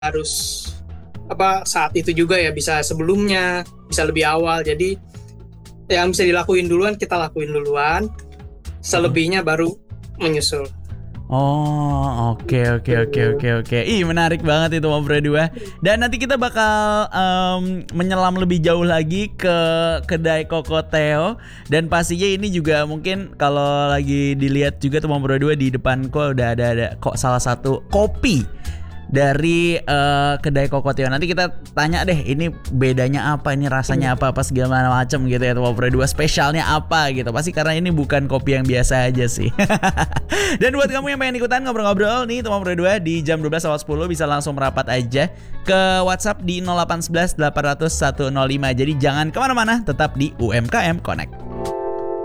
harus saat itu juga ya, bisa sebelumnya, bisa lebih awal. Jadi yang bisa dilakuin duluan kita lakuin duluan, selebihnya baru menyusul. Oh, oke. Ih, menarik banget itu ngobrol dua. Dan nanti kita bakal menyelam lebih jauh lagi ke kedai Kokoteo. Dan pastinya ini juga mungkin kalau lagi dilihat juga tuh ngobrol dua di depan kok udah ada kok salah satu kopi dari kedai Kokoteo. Nanti kita tanya deh, ini bedanya apa, ini rasanya apa segala macam gitu ya. Ngobrol dua spesialnya apa gitu. Pasti karena ini bukan kopi yang biasa aja sih. Dan buat kamu yang pengen ikutan ngobrol-ngobrol nih Ngobrol 2 di jam 12.10 bisa langsung merapat aja ke WhatsApp di 0811 800 105. Jadi jangan kemana-mana, tetap di UMKM Connect.